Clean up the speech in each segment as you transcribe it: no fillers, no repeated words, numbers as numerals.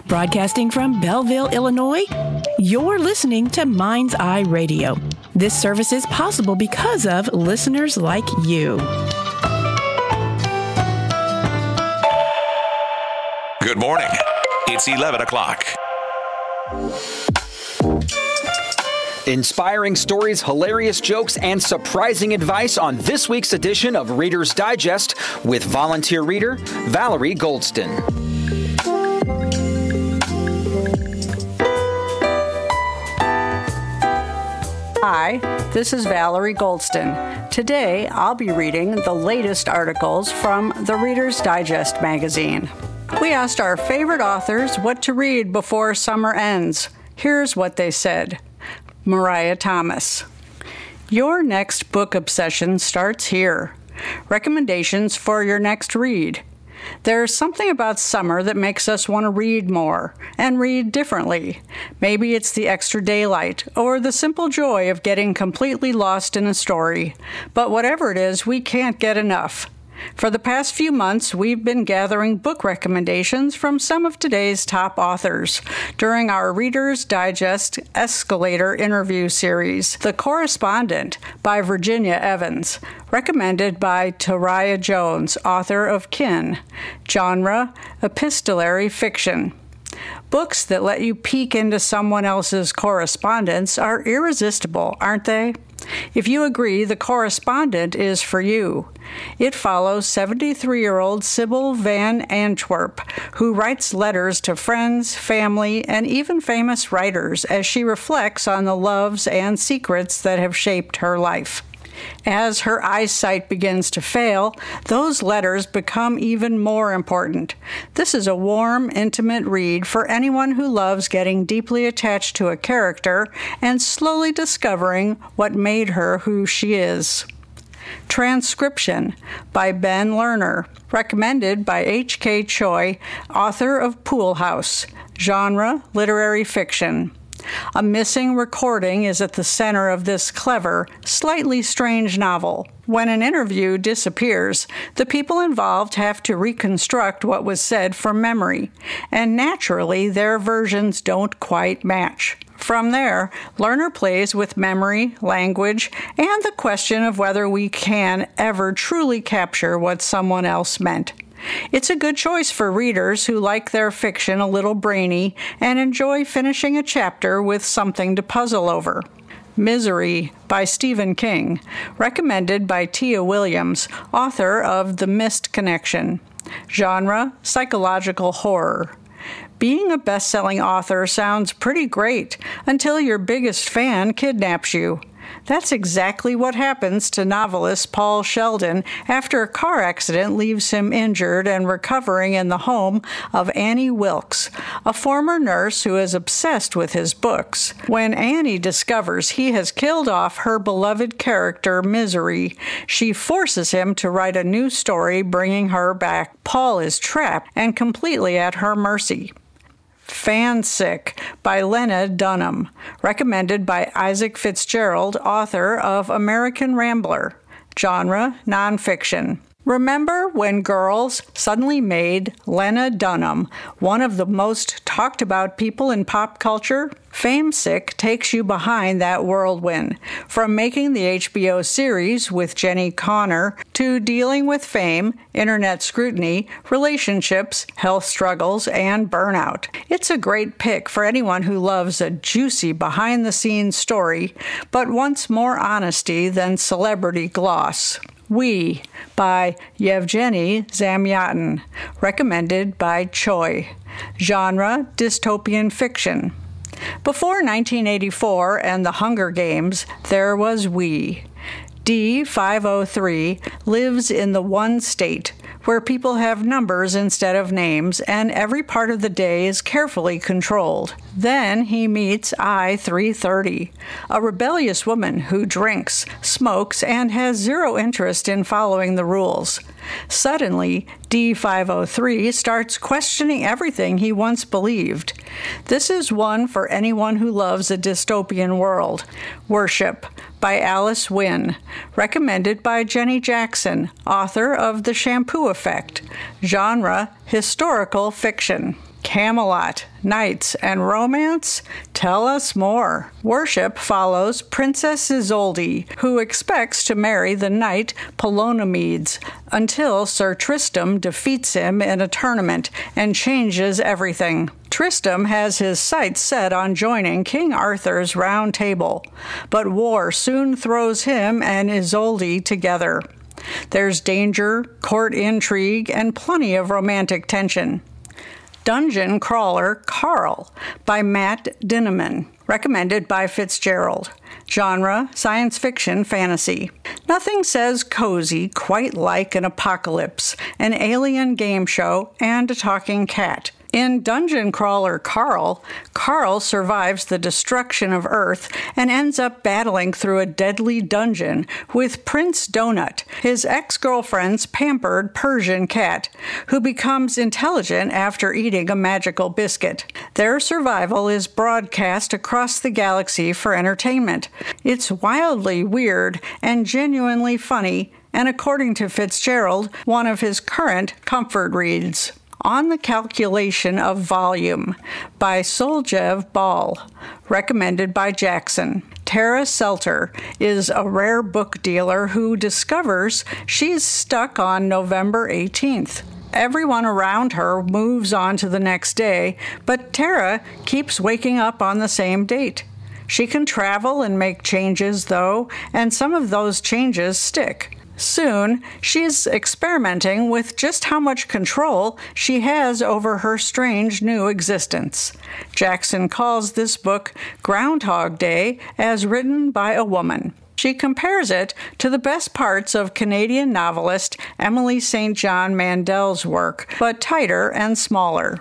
Broadcasting from Belleville, Illinois, you're listening to Mind's Eye Radio. This service is possible because of listeners like you. Good morning. It's 11 o'clock. Inspiring stories, hilarious jokes, and surprising advice on this week's edition of Reader's Digest with volunteer reader Valerie Goldston. Hi, this is Valerie Goldston. Today, I'll be reading the latest articles from the Reader's Digest magazine. We asked our favorite authors what to read before summer ends. Here's what they said. Mariah Thomas. Your next book obsession starts here. Recommendations for your next read. There's something about summer that makes us want to read more and read differently. Maybe it's the extra daylight or the simple joy of getting completely lost in a story. But whatever it is, we can't get enough. For the past few months, we've been gathering book recommendations from some of today's top authors during our Reader's Digest Escalator interview series, The Correspondent by Virginia Evans, recommended by Taraya Jones, author of Kin. Genre, epistolary fiction. Books that let you peek into someone else's correspondence are irresistible, aren't they? If you agree, The Correspondent is for you. It follows 73-year-old Sybil Van Antwerp, who writes letters to friends, family, and even famous writers as she reflects on the loves and secrets that have shaped her life. As her eyesight begins to fail, those letters become even more important. This is a warm, intimate read for anyone who loves getting deeply attached to a character and slowly discovering what made her who she is. Transcription by Ben Lerner, recommended by H.K. Choi, author of Pool House. Genre, literary fiction. A missing recording is at the center of this clever, slightly strange novel. When an interview disappears, the people involved have to reconstruct what was said from memory, and naturally, their versions don't quite match. From there, Lerner plays with memory, language, and the question of whether we can ever truly capture what someone else meant. It's a good choice for readers who like their fiction a little brainy and enjoy finishing a chapter with something to puzzle over. Misery by Stephen King, recommended by Tia Williams, author of The Mist Connection. Genre, psychological horror. Being a best-selling author sounds pretty great until your biggest fan kidnaps you. That's exactly what happens to novelist Paul Sheldon after a car accident leaves him injured and recovering in the home of Annie Wilkes, a former nurse who is obsessed with his books. When Annie discovers he has killed off her beloved character, Misery, she forces him to write a new story bringing her back. Paul is trapped and completely at her mercy. Fansick by Lena Dunham, recommended by Isaac Fitzgerald, author of American Rambler. Genre, nonfiction. Remember when girls suddenly made Lena Dunham one of the most talked about people in pop culture? Famesick takes you behind that whirlwind, from making the HBO series with Jenny Connor to dealing with fame, internet scrutiny, relationships, health struggles, and burnout. It's a great pick for anyone who loves a juicy behind-the-scenes story, but wants more honesty than celebrity gloss. We by Yevgeny Zamyatin, recommended by Choi. Genre, dystopian fiction. Before 1984 and the Hunger Games, there was We. D503 lives in the one state where people have numbers instead of names, and every part of the day is carefully controlled. Then he meets I-330, a rebellious woman who drinks, smokes, and has zero interest in following the rules. Suddenly, D503 starts questioning everything he once believed. This is one for anyone who loves a dystopian world. Worship by Alice Wynne, recommended by Jenny Jackson, author of The Shampoo Effect. Genre, historical fiction. Camelot, knights, and romance? Tell us more. Worship follows Princess Isolde, who expects to marry the knight Palomides until Sir Tristram defeats him in a tournament and changes everything. Tristram has his sights set on joining King Arthur's Round Table, but war soon throws him and Isolde together. There's danger, court intrigue, and plenty of romantic tension. Dungeon Crawler Carl by Matt Dinniman, recommended by Fitzgerald. Genre, science fiction, fantasy. Nothing says cozy quite like an apocalypse, an alien game show, and a talking cat. In Dungeon Crawler Carl, Carl survives the destruction of Earth and ends up battling through a deadly dungeon with Prince Donut, his ex-girlfriend's pampered Persian cat, who becomes intelligent after eating a magical biscuit. Their survival is broadcast across the galaxy for entertainment. It's wildly weird and genuinely funny, and according to Fitzgerald, one of his current comfort reads. On the Calculation of Volume by Soljev Ball, recommended by Jackson. Tara Selter is a rare book dealer who discovers she's stuck on November 18th. Everyone around her moves on to the next day, but Tara keeps waking up on the same date. She can travel and make changes, though, and some of those changes stick. Soon, she's experimenting with just how much control she has over her strange new existence. Jackson calls this book Groundhog Day as written by a woman. She compares it to the best parts of Canadian novelist Emily St. John Mandel's work, but tighter and smaller.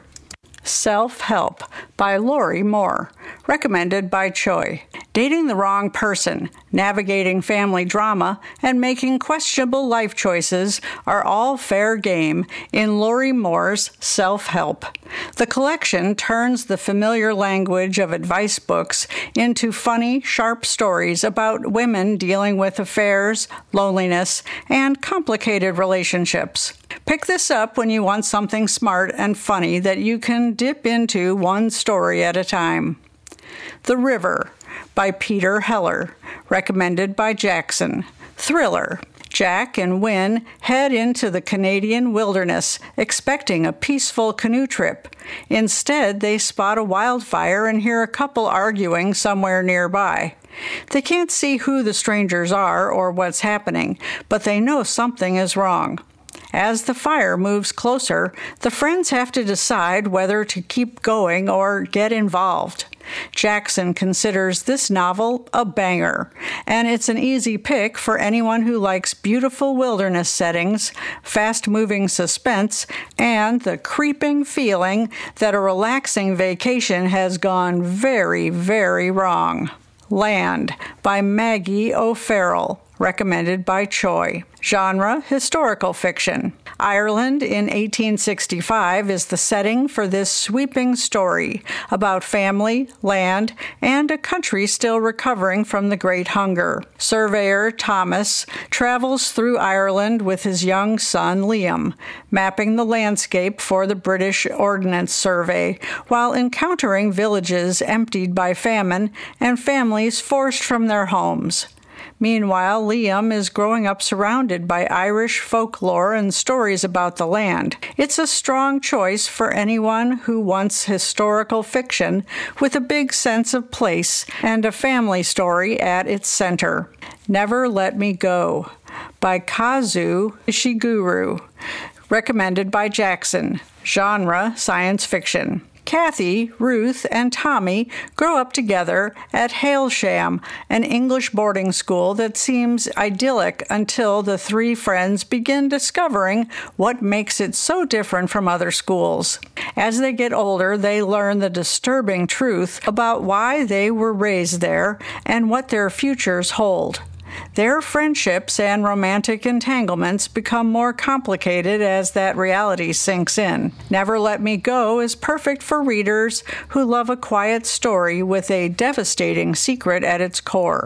Self-Help by Lori Moore, recommended by Choi. Dating the wrong person, navigating family drama, and making questionable life choices are all fair game in Lori Moore's Self-Help. The collection turns the familiar language of advice books into funny, sharp stories about women dealing with affairs, loneliness, and complicated relationships. Pick this up when you want something smart and funny that you can dip into one story at a time. The River by Peter Heller, recommended by Jackson. Thriller. Jack and Wynne head into the Canadian wilderness, expecting a peaceful canoe trip. Instead, they spot a wildfire and hear a couple arguing somewhere nearby. They can't see who the strangers are or what's happening, but they know something is wrong. As the fire moves closer, the friends have to decide whether to keep going or get involved. Jackson considers this novel a banger, and it's an easy pick for anyone who likes beautiful wilderness settings, fast-moving suspense, and the creeping feeling that a relaxing vacation has gone very, very wrong. Land by Maggie O'Farrell, recommended by Choi. Genre, historical fiction. Ireland in 1865 is the setting for this sweeping story about family, land, and a country still recovering from the Great Hunger. Surveyor Thomas travels through Ireland with his young son Liam, mapping the landscape for the British Ordnance Survey, while encountering villages emptied by famine and families forced from their homes. Meanwhile, Liam is growing up surrounded by Irish folklore and stories about the land. It's a strong choice for anyone who wants historical fiction with a big sense of place and a family story at its center. Never Let Me Go by Kazu Ishiguro, recommended by Jackson. Genre, science fiction. Kathy, Ruth, and Tommy grow up together at Hailsham, an English boarding school that seems idyllic until the three friends begin discovering what makes it so different from other schools. As they get older, they learn the disturbing truth about why they were raised there and what their futures hold. Their friendships and romantic entanglements become more complicated as that reality sinks in. Never Let Me Go is perfect for readers who love a quiet story with a devastating secret at its core.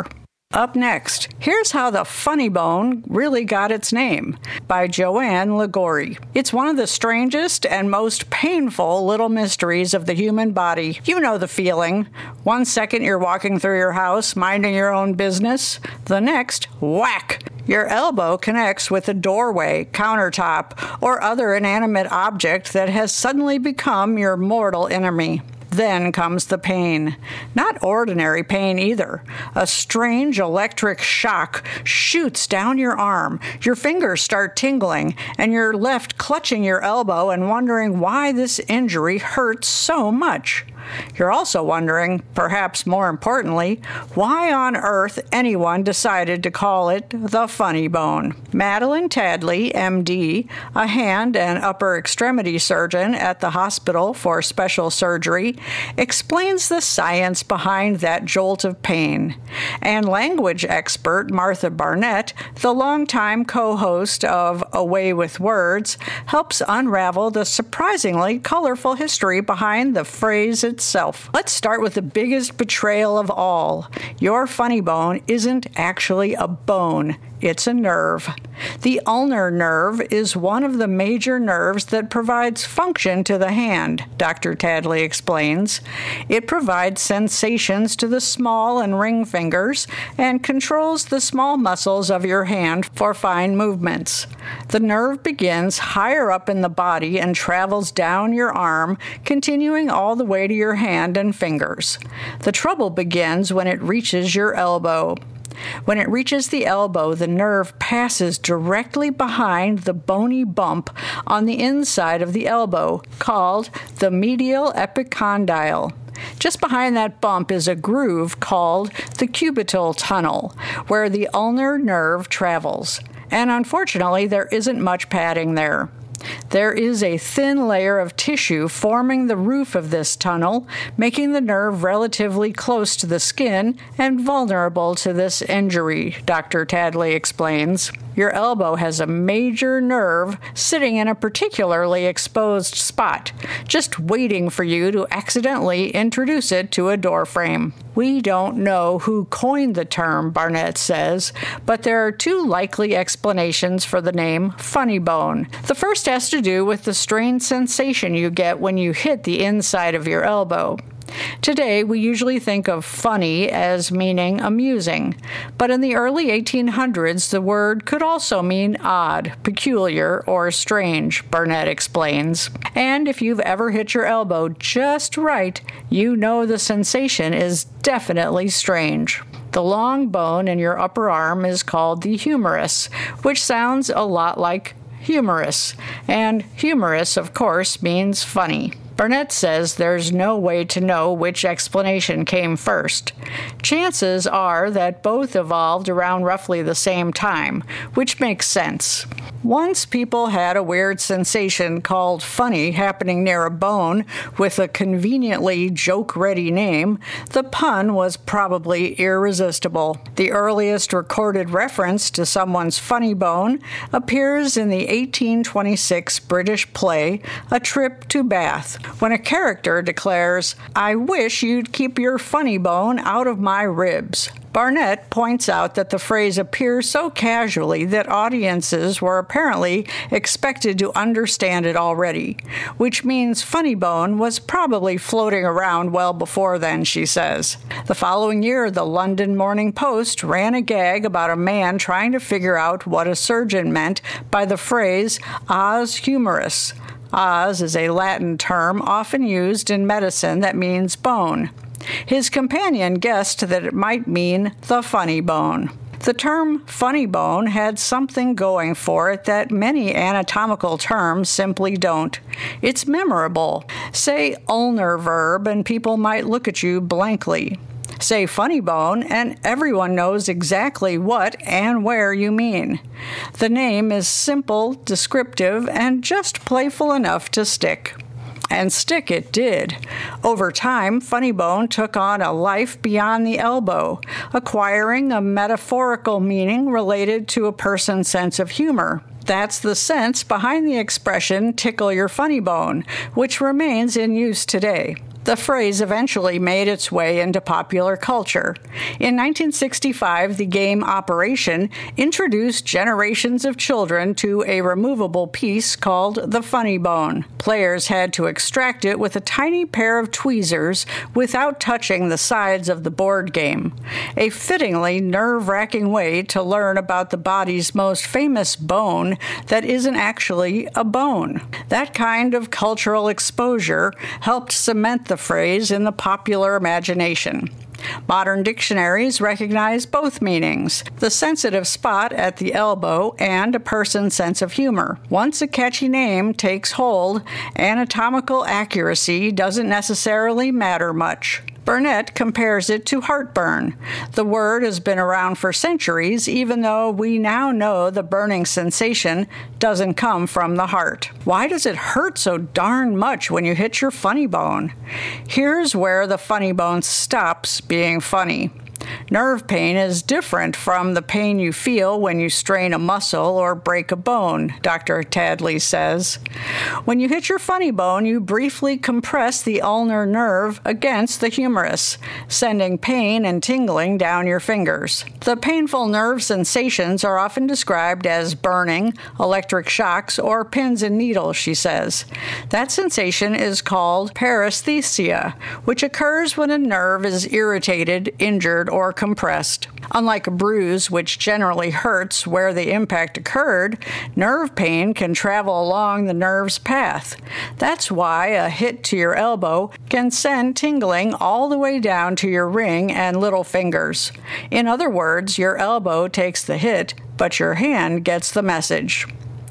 Up next, here's how the funny bone really got its name, by Joanne Liguori. It's one of the strangest and most painful little mysteries of the human body. You know the feeling. 1 second you're walking through your house, minding your own business. The next, whack! Your elbow connects with a doorway, countertop, or other inanimate object that has suddenly become your mortal enemy. Then comes the pain. Not ordinary pain either. A strange electric shock shoots down your arm. Your fingers start tingling, and you're left clutching your elbow and wondering why this injury hurts so much. You're also wondering, perhaps more importantly, why on earth anyone decided to call it the funny bone. Madeline Tadley, MD, a hand and upper extremity surgeon at the Hospital for Special Surgery, explains the science behind that jolt of pain. And language expert Martha Barnett, the longtime co-host of Away with Words, helps unravel the surprisingly colorful history behind the phrase itself. Let's start with the biggest betrayal of all. Your funny bone isn't actually a bone. It's a nerve. The ulnar nerve is one of the major nerves that provides function to the hand, Dr. Tadley explains. It provides sensations to the small and ring fingers and controls the small muscles of your hand for fine movements. The nerve begins higher up in the body and travels down your arm, continuing all the way to your hand and fingers. The trouble begins when it reaches your elbow. When it reaches the elbow, the nerve passes directly behind the bony bump on the inside of the elbow, called the medial epicondyle. Just behind that bump is a groove called the cubital tunnel, where the ulnar nerve travels. And unfortunately, there isn't much padding there. There is a thin layer of tissue forming the roof of this tunnel, making the nerve relatively close to the skin and vulnerable to this injury, Dr. Tadley explains. Your elbow has a major nerve sitting in a particularly exposed spot, just waiting for you to accidentally introduce it to a door frame. We don't know who coined the term, Barnett says, but there are two likely explanations for the name funny bone. The first has to do with the strange sensation you get when you hit the inside of your elbow. Today, we usually think of funny as meaning amusing, but in the early 1800s, the word could also mean odd, peculiar, or strange, Barnett explains. And if you've ever hit your elbow just right, you know the sensation is definitely strange. The long bone in your upper arm is called the humerus, which sounds a lot like humorous, and humorous, of course, means funny. Barnett says there's no way to know which explanation came first. Chances are that both evolved around roughly the same time, which makes sense. Once people had a weird sensation called funny happening near a bone with a conveniently joke-ready name, the pun was probably irresistible. The earliest recorded reference to someone's funny bone appears in the 1826 British play A Trip to Bath, when a character declares, "I wish you'd keep your funny bone out of my ribs." Barnett points out that the phrase appears so casually that audiences were apparently expected to understand it already, which means funny bone was probably floating around well before then, she says. The following year, the London Morning Post ran a gag about a man trying to figure out what a surgeon meant by the phrase os humerus. Os is a Latin term often used in medicine that means bone. His companion guessed that it might mean the funny bone. The term funny bone had something going for it that many anatomical terms simply don't. It's memorable. Say ulnar verb and people might look at you blankly. Say funny bone and everyone knows exactly what and where you mean. The name is simple, descriptive, and just playful enough to stick. And stick it did. Over time, funny bone took on a life beyond the elbow, acquiring a metaphorical meaning related to a person's sense of humor. That's the sense behind the expression tickle your funny bone, which remains in use today. The phrase eventually made its way into popular culture. In 1965, the game Operation introduced generations of children to a removable piece called the funny bone. Players had to extract it with a tiny pair of tweezers without touching the sides of the board game. A fittingly nerve-wracking way to learn about the body's most famous bone that isn't actually a bone. That kind of cultural exposure helped cement the phrase in the popular imagination. Modern dictionaries recognize both meanings, the sensitive spot at the elbow and a person's sense of humor. Once a catchy name takes hold, anatomical accuracy doesn't necessarily matter much. Burnett compares it to heartburn. The word has been around for centuries, even though we now know the burning sensation doesn't come from the heart. Why does it hurt so darn much when you hit your funny bone? Here's where the funny bone stops being funny. Nerve pain is different from the pain you feel when you strain a muscle or break a bone, Dr. Tadley says. When you hit your funny bone, you briefly compress the ulnar nerve against the humerus, sending pain and tingling down your fingers. The painful nerve sensations are often described as burning, electric shocks, or pins and needles, she says. That sensation is called paresthesia, which occurs when a nerve is irritated, injured, or compressed. Unlike a bruise, which generally hurts where the impact occurred, nerve pain can travel along the nerve's path. That's why a hit to your elbow can send tingling all the way down to your ring and little fingers. In other words, your elbow takes the hit, but your hand gets the message.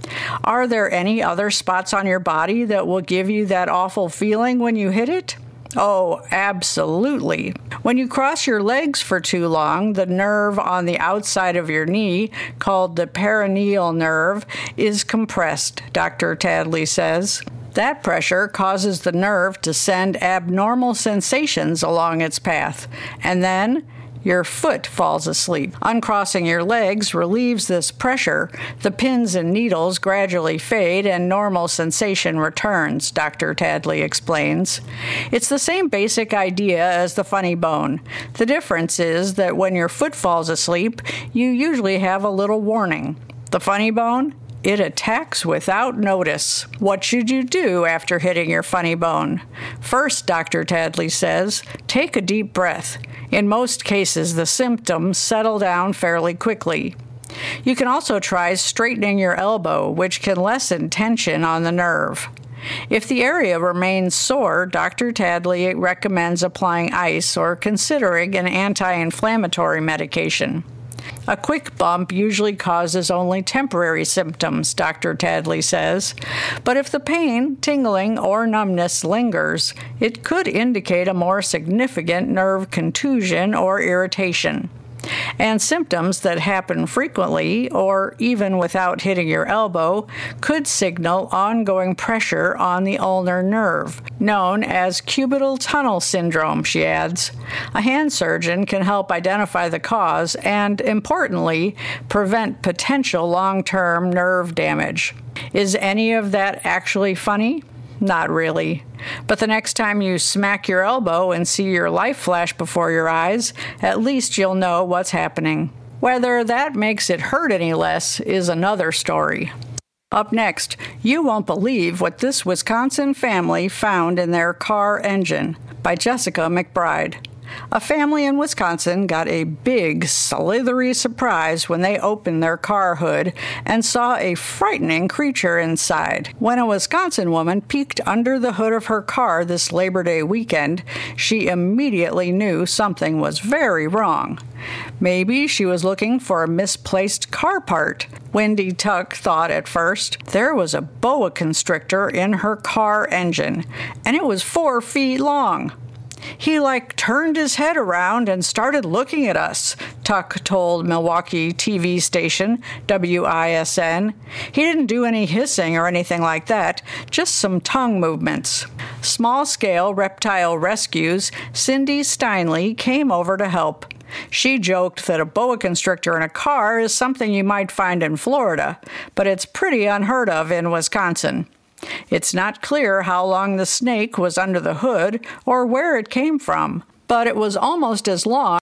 Are there any other spots on your body that will give you that awful feeling when you hit it? Oh, absolutely. When you cross your legs for too long, the nerve on the outside of your knee, called the peroneal nerve, is compressed, Dr. Tadley says. That pressure causes the nerve to send abnormal sensations along its path, and then your foot falls asleep. Uncrossing your legs relieves this pressure. The pins and needles gradually fade and normal sensation returns, Dr. Tadley explains. It's the same basic idea as the funny bone. The difference is that when your foot falls asleep, you usually have a little warning. The funny bone? It attacks without notice. What should you do after hitting your funny bone? First, Dr. Tadley says, take a deep breath. In most cases, the symptoms settle down fairly quickly. You can also try straightening your elbow, which can lessen tension on the nerve. If the area remains sore, Dr. Tadley recommends applying ice or considering an anti-inflammatory medication. A quick bump usually causes only temporary symptoms, Dr. Tadley says, but if the pain, tingling, or numbness lingers, it could indicate a more significant nerve contusion or irritation. And symptoms that happen frequently, or even without hitting your elbow, could signal ongoing pressure on the ulnar nerve, known as cubital tunnel syndrome, she adds. A hand surgeon can help identify the cause and, importantly, prevent potential long-term nerve damage. Is any of that actually funny? Not really. But the next time you smack your elbow and see your life flash before your eyes, at least you'll know what's happening. Whether that makes it hurt any less is another story. Up next, you won't believe what this Wisconsin family found in their car engine, by Jessica McBride. A family in Wisconsin got a big, slithery surprise when they opened their car hood and saw a frightening creature inside. When a Wisconsin woman peeked under the hood of her car this Labor Day weekend, she immediately knew something was very wrong. Maybe she was looking for a misplaced car part. Wendy Tuck thought at first. There was a boa constrictor in her car engine, and it was 4 feet long. He turned his head around and started looking at us, Tuck told Milwaukee TV station WISN. He didn't do any hissing or anything like that, just some tongue movements. Small-scale reptile rescues Cindy Steinley came over to help. She joked that a boa constrictor in a car is something you might find in Florida, but it's pretty unheard of in Wisconsin. It's not clear how long the snake was under the hood or where it came from, but it was almost as long